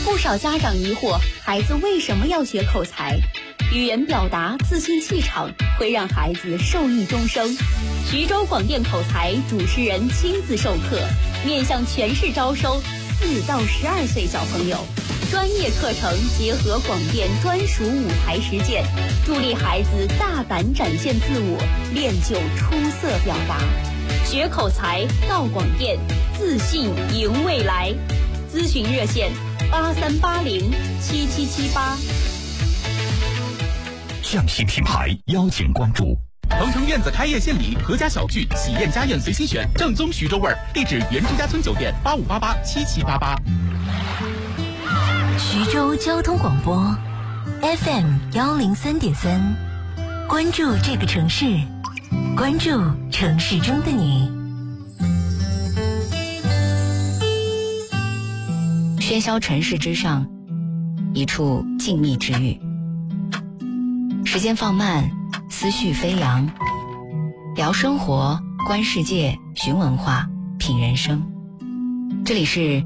不少家长疑惑，孩子为什么要学口才？语言表达、自信气场会让孩子受益终生。徐州广电口才主持人亲自授课，面向全市招收4到12岁小朋友。专业课程结合广电专属舞台实践，助力孩子大胆展现自我，练就出色表达。学口才到广电，自信赢未来。咨询热线83807778。 向西品牌邀请关注。 鹏城院子开业献礼，阖家小聚，喜宴家宴随心选，正宗徐州味儿。地址：原朱家村酒店85887788。 徐州交通广播 FM103.3，关注这个城市，关注城市中的你。 喧嚣尘世之上，一处静谧之域。时间放慢，思绪飞扬，聊生活，观世界，寻文化，品人生。这里是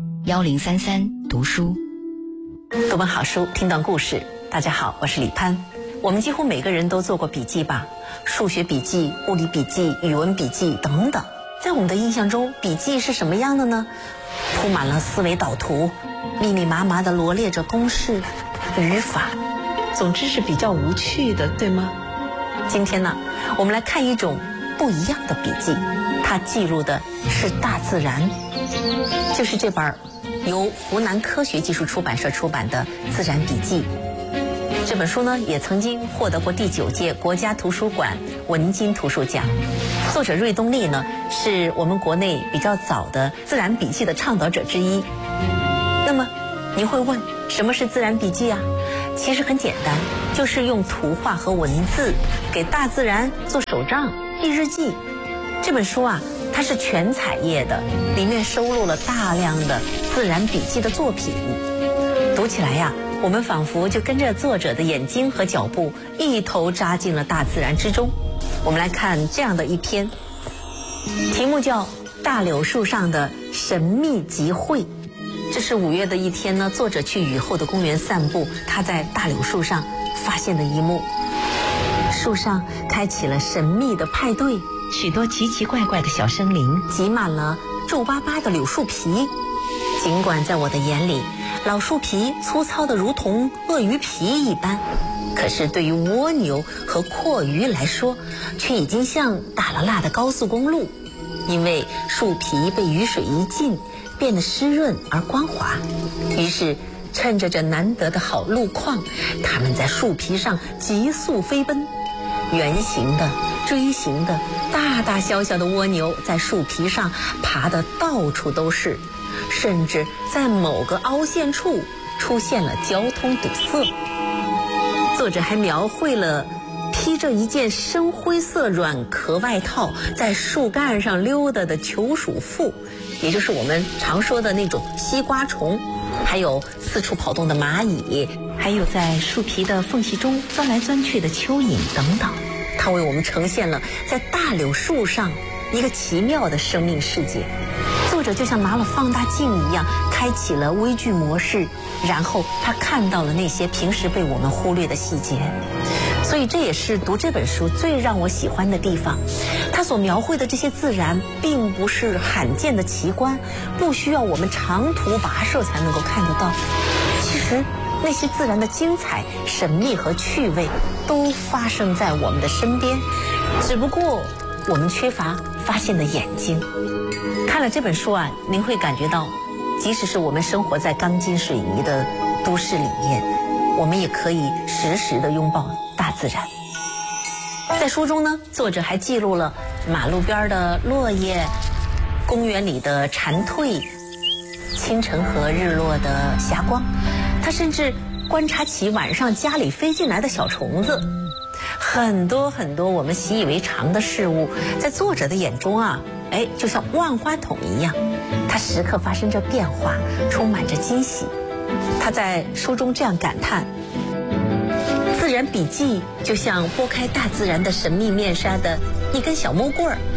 1033读书， 读本好书，听段故事。大家好，我是李潘。我们几乎每个人都做过笔记吧，数学笔记、物理笔记、语文笔记等等。在我们的印象中，笔记是什么样的呢？铺满了思维导图，密密麻麻地罗列着公式、语法，总之是比较无趣的，对吗？今天呢，我们来看一种不一样的笔记，它记录的是大自然，就是这本由湖南科学技术出版社出版的《自然笔记》。这本书呢，也曾经获得过第9届国家图书馆文津图书奖。作者瑞东丽呢，是我们国内比较早的自然笔记的倡导者之一。那么你会问，什么是自然笔记啊？其实很简单，就是用图画和文字给大自然做手账、记日记。这本书啊，它是全彩页的，里面收录了大量的自然笔记的作品。读起来呀，我们仿佛就跟着作者的眼睛和脚步一头扎进了大自然之中。我们来看这样的一篇，题目叫《大柳树上的神秘集会》。这是5月的一天呢，作者去雨后的公园散步，他在大柳树上发现的一幕。树上开启了神秘的派对，许多奇奇怪怪的小生灵挤满了皱巴巴的柳树皮。尽管在我的眼里，老树皮粗糙的如同鳄鱼皮一般，可是对于蜗牛和阔鱼来说，却已经像打了蜡的高速公路，因为树皮被雨水一浸，变得湿润而光滑。于是趁着这难得的好路况，它们在树皮上急速飞奔。圆形的、锥形的、大大小小的蜗牛在树皮上爬得到处都是，甚至在某个凹陷处出现了交通堵塞。作者还描绘了披着一件深灰色软壳外套在树干上溜达的球鼠妇，也就是我们常说的那种西瓜虫，还有四处跑动的蚂蚁，还有在树皮的缝隙中钻来钻去的蚯蚓等等。它为我们呈现了在大柳树上一个奇妙的生命世界。作者就像拿了放大镜一样，开启了微距模式，然后他看到了那些平时被我们忽略的细节。所以这也是读这本书最让我喜欢的地方，他所描绘的这些自然并不是罕见的奇观，不需要我们长途跋涉才能够看得到。其实那些自然的精彩、神秘和趣味都发生在我们的身边，只不过我们缺乏发现的眼睛。看了这本书啊，您会感觉到，即使是我们生活在钢筋水泥的都市里面，我们也可以时时地拥抱大自然。在书中呢，作者还记录了马路边的落叶、公园里的蝉蜕、清晨和日落的霞光。他甚至观察起晚上家里飞进来的小虫子。很多很多我们习以为常的事物，在作者的眼中啊，就像万花筒一样，它时刻发生着变化，充满着惊喜。他在书中这样感叹：自然笔记就像拨开大自然的神秘面纱的一根小木棍儿，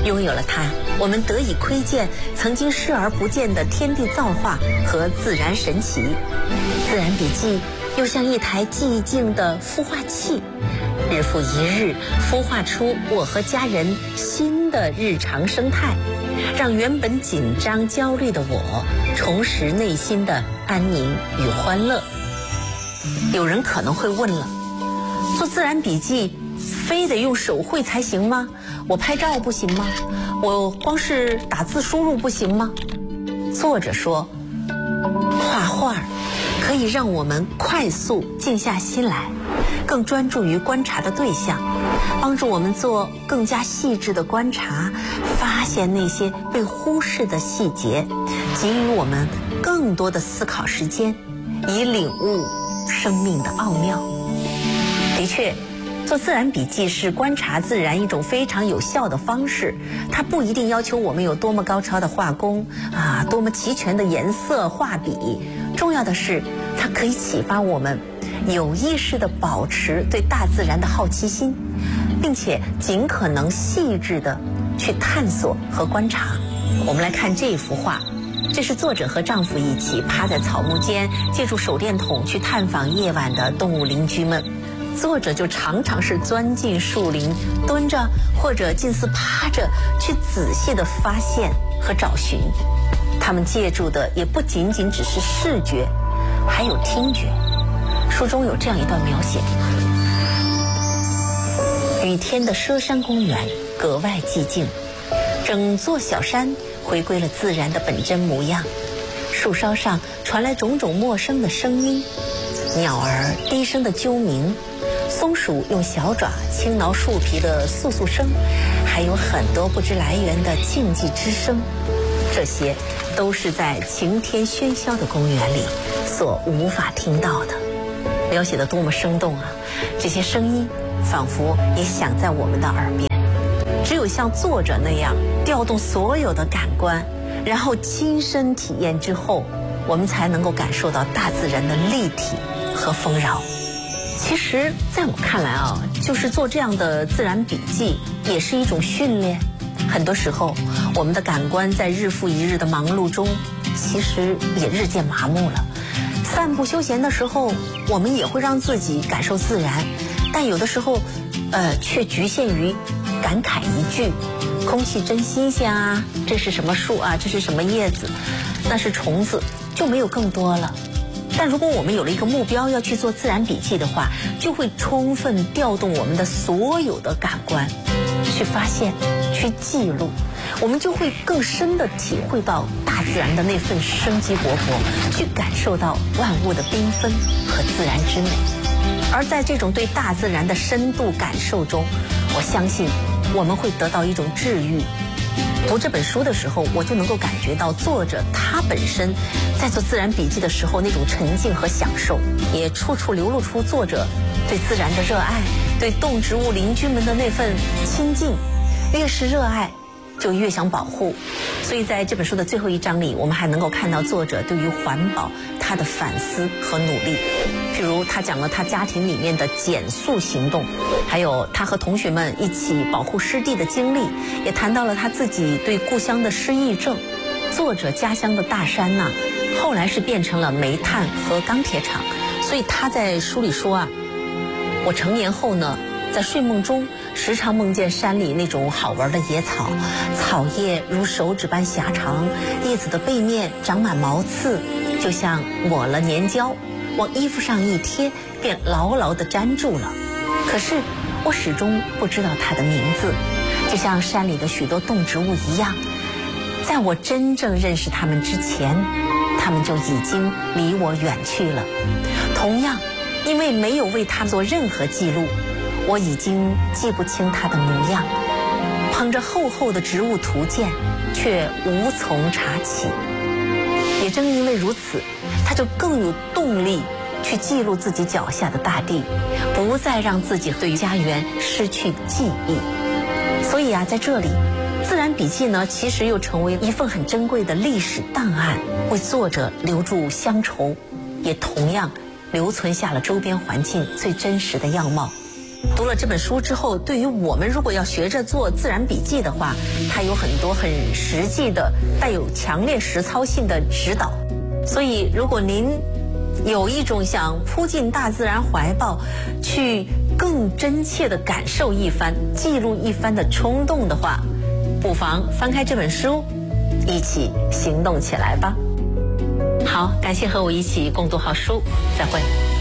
拥有了它，我们得以窥见曾经视而不见的天地造化和自然神奇。自然笔记又像一台寂静的孵化器，日复一日孵化出我和家人新的日常生态，让原本紧张焦虑的我重拾内心的安宁与欢乐。有人可能会问了，做自然笔记非得用手绘才行吗？我拍照不行吗？我光是打字输入不行吗？作者说，画画可以让我们快速静下心来，更专注于观察的对象，帮助我们做更加细致的观察，发现那些被忽视的细节，给予我们更多的思考时间，以领悟生命的奥妙。的确，做自然笔记是观察自然一种非常有效的方式，它不一定要求我们有多么高超的画工多么齐全的颜色画笔，重要的是它可以启发我们有意识地保持对大自然的好奇心，并且尽可能细致地去探索和观察。我们来看这幅画，这是作者和丈夫一起趴在草木间，借助手电筒去探访夜晚的动物邻居们。作者就常常是钻进树林，蹲着或者近似趴着，去仔细地发现和找寻。他们借助的也不仅仅只是视觉，还有听觉。书中有这样一段描写：雨天的佘山公园格外寂静，整座小山回归了自然的本真模样。树梢上传来种种陌生的声音，鸟儿低声的啾鸣，松鼠用小爪轻挠树皮的簌簌声，还有很多不知来源的竞技之声。这些都是在晴天喧嚣的公园里所无法听到的。描写得多么生动啊！这些声音仿佛也响在我们的耳边。只有像作者那样调动所有的感官，然后亲身体验之后，我们才能够感受到大自然的立体和丰饶。其实在我看来就是做这样的自然笔记也是一种训练。很多时候我们的感官在日复一日的忙碌中其实也日渐麻木了。散步休闲的时候，我们也会让自己感受自然，但有的时候却局限于感慨一句，空气真新鲜啊，这是什么树啊，这是什么叶子，那是虫子，就没有更多了。但如果我们有了一个目标要去做自然笔记的话，就会充分调动我们的所有的感官，去发现，去记录，我们就会更深地体会到大自然的那份生机勃勃，去感受到万物的缤纷和自然之美。而在这种对大自然的深度感受中，我相信我们会得到一种治愈。读这本书的时候，我就能够感觉到作者他本身在做自然笔记的时候那种沉静和享受，也处处流露出作者对自然的热爱，对动植物邻居们的那份亲近。越是热爱，就越想保护。所以在这本书的最后一章里，我们还能够看到作者对于环保他的反思和努力。譬如他讲了他家庭里面的减塑行动，还有他和同学们一起保护湿地的经历，也谈到了他自己对故乡的失忆症。作者家乡的大山呢，后来是变成了煤炭和钢铁厂，所以他在书里说我成年后呢，在睡梦中时常梦见山里那种好玩的野草，草叶如手指般狭长，叶子的背面长满毛刺，就像抹了粘胶，往衣服上一贴，便牢牢地粘住了。可是我始终不知道它的名字，就像山里的许多动植物一样，在我真正认识它们之前，它们就已经离我远去了。同样，因为没有为它做任何记录，我已经记不清它的模样，捧着厚厚的植物图鉴，却无从查起。也正因为如此，他就更有动力去记录自己脚下的大地，不再让自己对于家园失去记忆。所以在这里，自然笔记呢，其实又成为一份很珍贵的历史档案，为作者留住乡愁，也同样留存下了周边环境最真实的样貌。读读了这本书之后，对于我们如果要学着做自然笔记的话，它有很多很实际的、带有强烈实操性的指导。所以，如果您有一种想扑进大自然怀抱，去更真切地感受一番、记录一番的冲动的话，不妨翻开这本书，一起行动起来吧。好，感谢和我一起共读好书，再会。